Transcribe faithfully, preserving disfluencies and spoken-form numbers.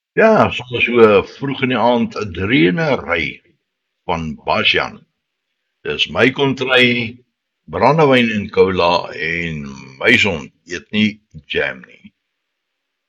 Ja, soms so vroeg in die aand 'n dreenery van Basjan. Dis my kontry, brandewyn en cola en my son eet nie jam nie.